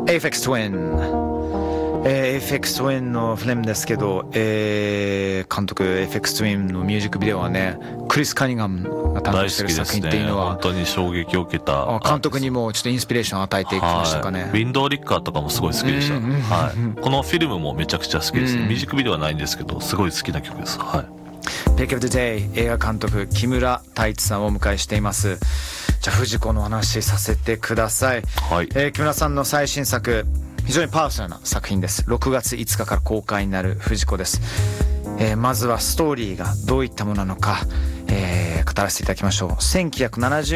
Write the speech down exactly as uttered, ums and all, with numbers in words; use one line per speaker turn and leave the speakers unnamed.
エイフェクス Twin、えー、エイフェクス Twin のフィルムですけど、えー、監督エイフェクス Twin のミュージックビデオはね、クリス・カニガムが担当している作品っていうのは、
本当に衝撃を受けた。
監督にもちょっとインスピレーションを与えていきましたかね。
はい、ウィンドウ・リッカーとかもすごい好きでした、うんうんうん、はい、このフィルムもめちゃくちゃ好きです、うん、ミュージックビデオはないんですけどすごい好きな曲です。はい、
Pick of the Day 映画監督木村太一さんをお迎えしています。じゃあ藤子の話させてください。
はい、
えー、木村さんの最新作、非常にパワフルな作品です。ろくがついつかから公開になる藤子です。えー、まずはストーリーがどういったものなのか、えー、語らせていただきましょう。せんきゅうひゃくななじゅう